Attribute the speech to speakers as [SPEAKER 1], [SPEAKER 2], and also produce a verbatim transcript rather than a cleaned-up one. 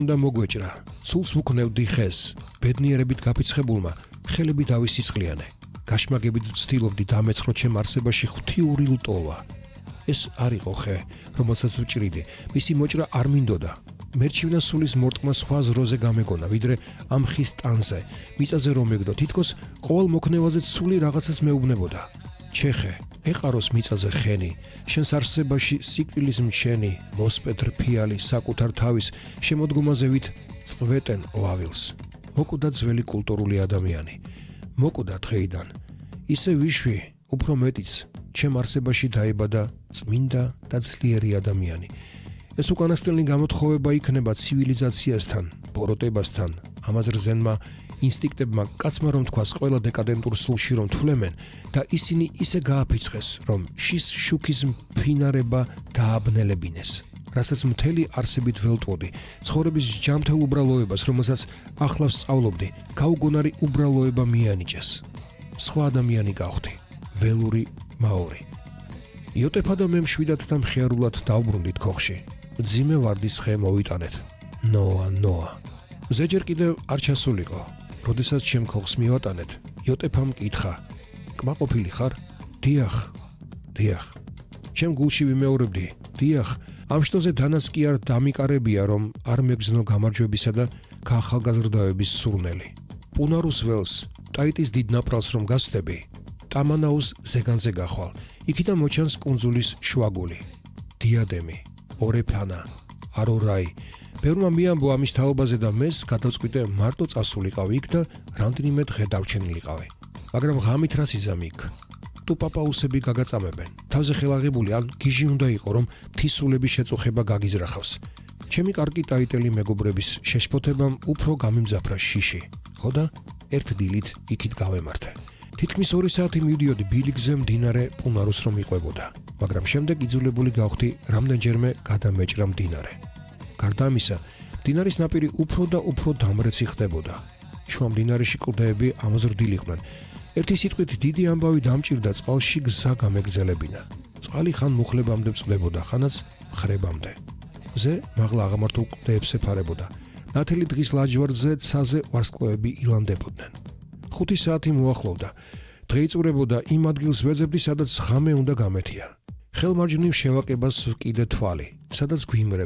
[SPEAKER 1] უნდა მოგვეჭრა, სულს ვუქნევდი ხეს, ბედნიერებით გაფიცხებულმა, ხელები დავისისხლიანე. გაშმაგებით ვცდილობდი დამეცხროთ ჩემ არსებაში ღვთიური ლტოლვა. ეს არ იყო ხე, რომელსაც ვჭრიდი, მისი მოჭრა არ მინდოდა. მერჩივნა სულის მორტყმა სხვა ზროზე გამეგონა, ვიდრე ამ ხის ტანზე, მიწაზე რომ მეგდო, თითქოს ყოველ მოქნევაზეც სული რაღაცას მეუბნებოდა. ჩეხე, ეყაროს მიწაზე ხენი, შენს არსებაში სიკვდილის მჩენი, მოსპეტრ ფიალი საკუთარ თავის შემოდგომაზე ვით წვეტენ ყვავილს. მოკუდა ძველი კულტურული ადამიანი. მოკუდა დღეიდან. ისე ვიშვი, უფრო მეტიც, ჩემ არსებაში დაიბადა წმინდა და ძლიერი ადამიანი. ეს უკანასკნელი გამოთხოვება იქნება ცივილიზაციასთან, ბოროტებასთან, ამას რძენმა ინსტინქტებმა კაცმა რომ თქვას ყველა დეკადენტურ სულში რომ თვლემენ და ისინი ისე გააფიცხეს, რომ შის შუქის მფინარება დააბნელებინეს. რასაც მთელი არსებით ველტვოდი, ცხოვრების ჯანმრთელ უბრალოებას, რომელსაც ახლა ვსწავლობდი, გაუგონარი უბრალოება მიანიჭეს. სხვა ადამიანი გავხდი, ველური მაორი. იოტეფა და მე მშვიდად და მხიარულად დავბრუნდით ქოხში. მძიმე ვარდის ხე მოვიტანეთ. ნოა, ნოა. ზეჯერ კიდევ არ ჩასულიყო. როდესაც ჩემ ქოხს მივატანეთ, იოტეფამ მკითხა: კმაყოფილი ხარ? დიახ, დიახ. ჩემ გულში ვიმეორებდი: დიახ, ამ შტოზე დანაც კი არ დამიკარებია, რომ არ მეგზნო გამარჯვებისა და გაახალგაზრდავების სურნელი. პუნარუს ველს, ტაიტის დიდ ნაპრალს რომ გასცდები, ტამანაუს ზეგანზე გახვალ, იქიდან მოჩანს კუნძულის შუაგული, დიადემი, ორეფანა, არორაი. ბევრმა მიამბო ამის თაობაზე და მეც გადავწყვიტე მარტო წასულიყავი იქ და რამდენიმე დღე დავჩენილიყავი. მაგრამ ღამით რას იზამი იქ? ტუპაპაუსები გაგაწამებენ. თავზე ხელაღებული ან გიჟი უნდა იყო, რომ თისულების შეწუხება გაგიზრახავს. ჩემი კარგი ტაიტელი მეგობრების შეშფოთებამ უფრო გამიმძაფრა შიში. ხო და ერთ დილით იქით გავემართე. თითქმის ორი საათი მივდიოდი ბილიგზე მდინარე პუნარუს რომ იყვებოდა, მაგრამ შემდეგ იძულებული გავხდი რამდენჯერმე გადამეჭრა მდინარე. გარდა ამისა, მდინარის ნაპირი უფრო და უფრო დამრეცი ხდებოდა. შუა მდინარეში კლდეები ამოზრდილიყვნენ. ერთი სიტყვით დიდი ამბავი დამჭირდა წყალში გზა გამეგზელებინა. წყალი ხან მუხლებამდე წყდებოდა, ხანაც მხრებამდე. მზე მაღლა აღამართულ კლდეებს ეფარებოდა. ნათელი დღის ლაჯვარდზე ცაზე ვარსკვლავები ილანდებოდნენ. ხუთი საათი მოახლოვდა. დღე იწურებოდა იმ ადგილს ვეძებდი, სადაც ღამე უნდა გამეთია. ხელმარჯვნივ შევაკებას ვკიდე თვალი, სადაც გვიმრე